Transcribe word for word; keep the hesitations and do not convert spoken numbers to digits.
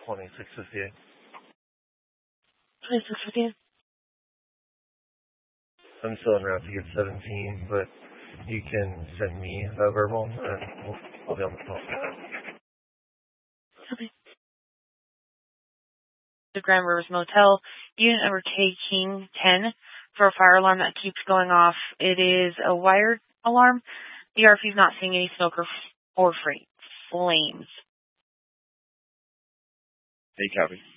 twenty-six fifty-eight. twenty-six fifty-eight. I'm still en route to get seventeen, but you can send me a verbal, and we'll, I'll be able to talk. Okay. The Grand Rivers Motel, unit number K King ten, for a fire alarm that keeps going off. It is a wired alarm. The R F is not seeing any smoke or, or free flames. Hey, copy.